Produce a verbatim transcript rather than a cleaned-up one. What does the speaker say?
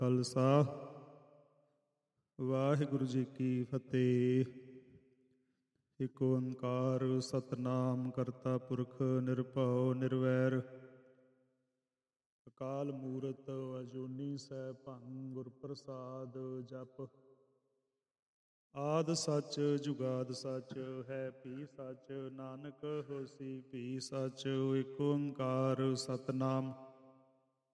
ਖਾਲਸਾ ਵਾਹਿਗੁਰੂ ਜੀ ਕੀ ਫਤਿਹ। ਇਕ ਓੰਕਾਰ ਸਤਿਨਾਮ ਕਰਤਾ ਪੁਰਖ ਨਿਰਭਉ ਨਿਰਵੈਰ, ਅਕਾਲ ਮੂਰਤ ਅਜੂਨੀ ਸੈਭੰ ਗੁਰ ਪ੍ਰਸਾਦ ਜਪੁ। ਆਦਿ ਸੱਚ ਜੁਗਾਦ ਸੱਚ ਹੈ ਭੀ ਸੱਚ, ਨਾਨਕ ਹੋਸੀ ਭੀ ਸੱਚ। ਇਕ ਓੰਕਾਰ ਸਤਿਨਾਮ